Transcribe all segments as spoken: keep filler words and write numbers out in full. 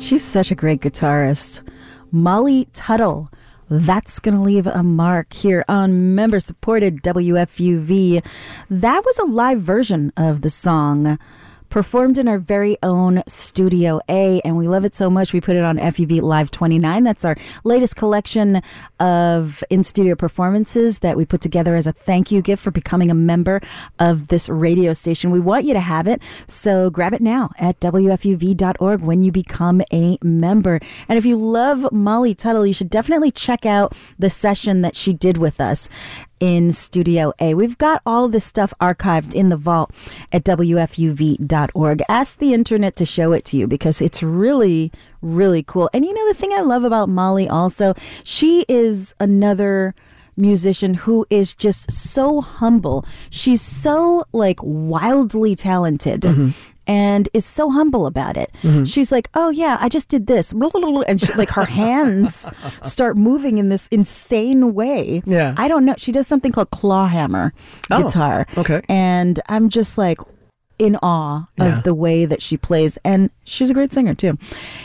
She's such a great guitarist. Molly Tuttle. That's going to leave a mark here on member-supported W F U V. That was a live version of the song, performed in our very own Studio A, and we love it so much we put it on F U V Live twenty-nine. That's our latest collection of in-studio performances that we put together as a thank you gift for becoming a member of this radio station. We want you to have it, so grab it now at W F U V dot org when you become a member. And if you love Molly Tuttle, you should definitely check out the session that she did with us in Studio A. We've got all this stuff archived in the vault at W F U V dot org. Ask the internet to show it to you because it's really, really cool. And you know, the thing I love about Molly also, she is another musician who is just so humble. She's so like wildly talented. Mm-hmm. And is so humble about it. Mm-hmm. She's like, oh, yeah, I just did this. And she, like her hands start moving in this insane way. Yeah. I don't know. She does something called claw hammer oh, guitar. Okay. And I'm just like in awe yeah. of the way that she plays. And she's a great singer, too.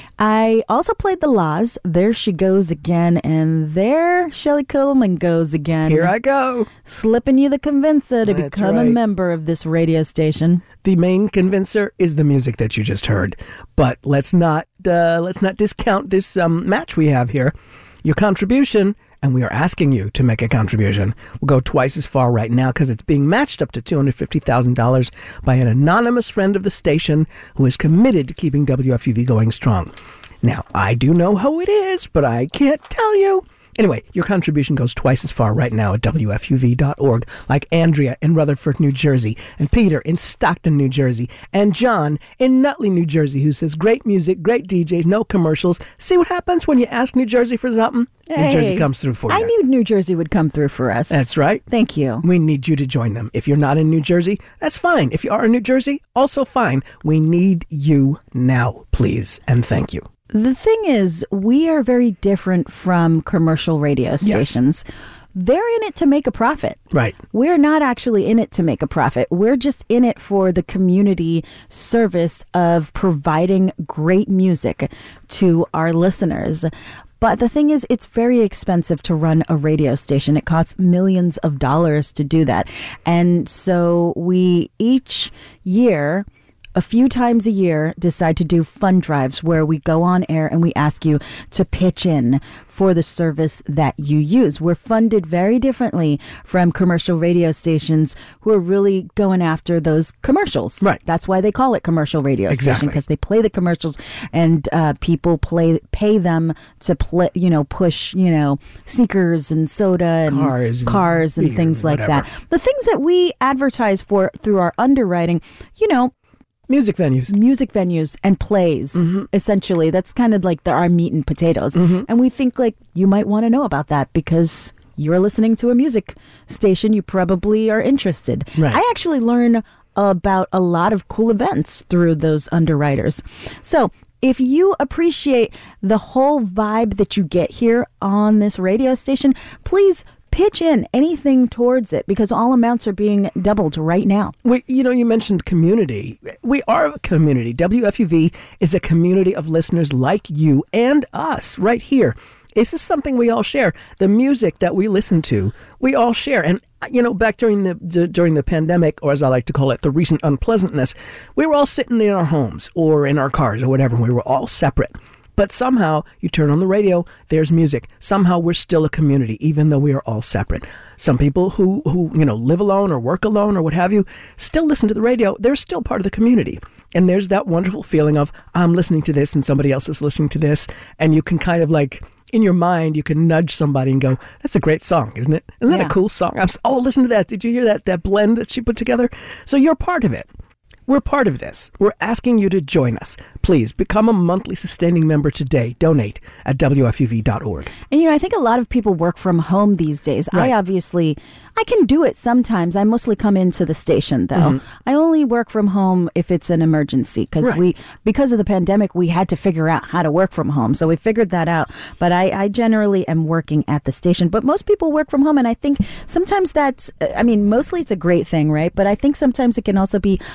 I also played the Laws. There she goes again. And there Shelley Coleman goes again. Here I go. Slipping you the convincer to That's become right. a member of this radio station. The main convincer is the music that you just heard. But let's not uh, let's not discount this um, match we have here. Your contribution, and we are asking you to make a contribution, will go twice as far right now because it's being matched up to two hundred fifty thousand dollars by an anonymous friend of the station who is committed to keeping W F U V going strong. Now, I do know who it is, but I can't tell you. Anyway, your contribution goes twice as far right now at W F U V dot org, like Andrea in Rutherford, New Jersey, and Peter in Stockton, New Jersey, and John in Nutley, New Jersey, who says, great music, great D Js, no commercials. See what happens when you ask New Jersey for something? Hey, New Jersey comes through for you. I knew New Jersey would come through for us. That's right. Thank you. We need you to join them. If you're not in New Jersey, that's fine. If you are in New Jersey, also fine. We need you now, please, and thank you. The thing is, we are very different from commercial radio stations. Yes. They're in it to make a profit. Right. We're not actually in it to make a profit. We're just in it for the community service of providing great music to our listeners. But the thing is, it's very expensive to run a radio station. It costs millions of dollars to do that. And so we each year, a few times a year, decide to do fund drives where we go on air and we ask you to pitch in for the service that you use. We're funded very differently from commercial radio stations who are really going after those commercials. Right. That's why they call it commercial radio exactly. station, because they play the commercials and uh, people play pay them to play, you know, push, you know, sneakers and soda and cars, cars and, and things like whatever. that. The things that we advertise for through our underwriting, you know, Music venues. Music venues and plays, mm-hmm. essentially. That's kind of like the, our meat and potatoes. Mm-hmm. And we think like you might want to know about that because you're listening to a music station. You probably are interested. Right. I actually learn about a lot of cool events through those underwriters. So if you appreciate the whole vibe that you get here on this radio station, please pitch in anything towards it because all amounts are being doubled right now. We, you know, you mentioned community. We are a community. W F U V is a community of listeners like you and us right here. This is something we all share. The music that we listen to, we all share. And, you know, back during the, the during the pandemic, or as I like to call it, the recent unpleasantness, we were all sitting in our homes or in our cars or whatever. And we were all separate. But somehow you turn on the radio, there's music. Somehow we're still a community, even though we are all separate. Some people who, who, you know, live alone or work alone or what have you, still listen to the radio. They're still part of the community. And there's that wonderful feeling of, I'm listening to this and somebody else is listening to this. And you can kind of like, in your mind, you can nudge somebody and go, that's a great song, isn't it? Isn't that yeah. a cool song? I'm, oh, listen to that. Did you hear that, that blend that she put together? So you're part of it. We're part of this. We're asking you to join us. Please become a monthly sustaining member today. Donate at W F U V dot org. And, you know, I think a lot of people work from home these days. Right. I obviously, I can do it sometimes. I mostly come into the station, though. Mm-hmm. I only work from home if it's an emergency because right. we, because of the pandemic, we had to figure out how to work from home. So we figured that out. But I, I generally am working at the station. But most people work from home. And I think sometimes that's, I mean, mostly it's a great thing, right? But I think sometimes it can also be a little bit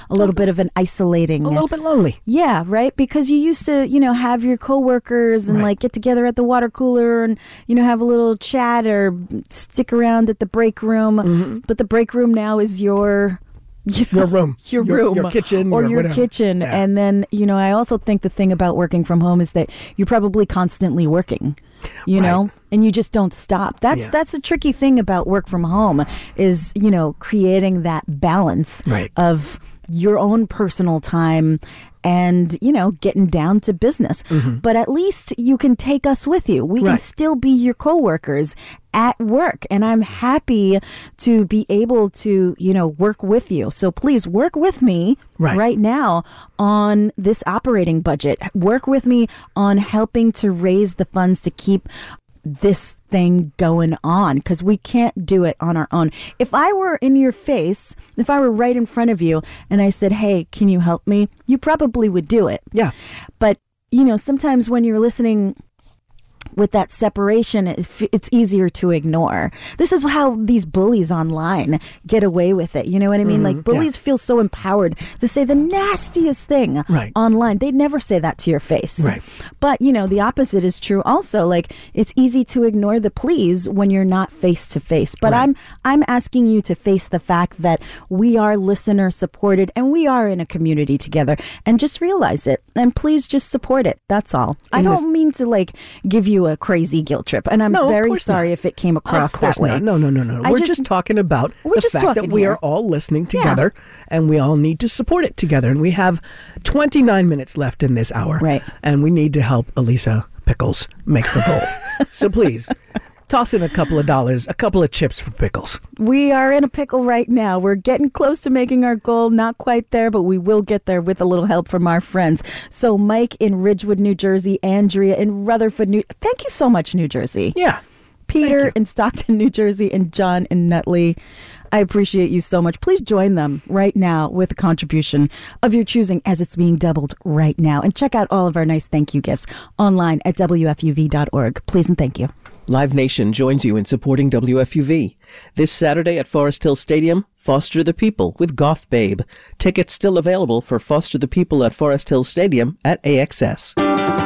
bit of an isolating. A little bit lonely. Yeah, right? Because you used to, you know, have your coworkers and Right. like get together at the water cooler and, you know, have a little chat or stick around at the break room. Mm-hmm. But the break room now is your... You know, Your room. your Your- room, your kitchen, or your your whatever. kitchen, Yeah. and then you know. I also think the thing about working from home is that you're probably constantly working, you Right. know, and you just don't stop. That's Yeah. that's the tricky thing about work from home is you know creating that balance Right. of your own personal time and you know getting down to business. But at least you can take us with you. We can Right. still be your coworkers at work, and I'm happy to be able to you know work with you. So please work with me Right. right now on this operating budget. Work with me on helping to raise the funds to keep this thing going on, because we can't do it on our own. If I were in your face, if I were right in front of you and I said, hey, can you help me? You probably would do it. Yeah. But, you know, sometimes when you're listening with that separation, it's it's easier to ignore. This is how these bullies online get away with it. You know what I mean? Like bullies feel so empowered to say the nastiest thing Right. online. They'd never say that to your face. Right. But, you know, the opposite is true also. Like it's easy to ignore the pleas when you're not face to face. But Right. I'm I'm asking you to face the fact that we are listener supported and we are in a community together, and just realize it. And please just support it. That's all. I And don't this- mean to like give you a crazy guilt trip, and I'm No, of very course sorry not. if it came across Of course that way. not. No, no, no, no. I We're just- just, talking about We're the just fact that talking we here. are all listening Yeah. together and we all need to support it together. And we have twenty-nine minutes left in this hour. Right. And we need to help Elisa Pickles make her goal. So please, toss in a couple of dollars, a couple of chips for Pickles. We are in a pickle right now. We're getting close to making our goal. Not quite there, but we will get there with a little help from our friends. So Mike in Ridgewood, New Jersey, Andrea in Rutherford, New Thank you so much, New Jersey. Yeah. Peter you. in Stockton, New Jersey, and John in Nutley. I appreciate you so much. Please join them right now with a contribution of your choosing as it's being doubled right now. And check out all of our nice thank you gifts online at W F U V dot org. Please and thank you. Live Nation joins you in supporting W F U V. This Saturday at Forest Hill Stadium, Foster the People with Goth Babe. Tickets still available for Foster the People at Forest Hill Stadium at A X S.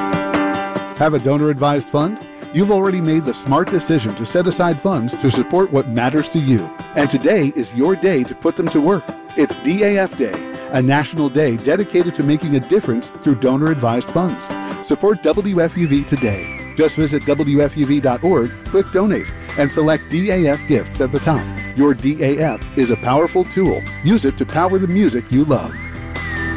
Have a donor-advised fund? You've already made the smart decision to set aside funds to support what matters to you. And today is your day to put them to work. It's D A F Day, a national day dedicated to making a difference through donor-advised funds. Support W F U V today. Just visit W F U V dot org, click Donate, and select D A F Gifts at the top. Your D A F is a powerful tool. Use it to power the music you love.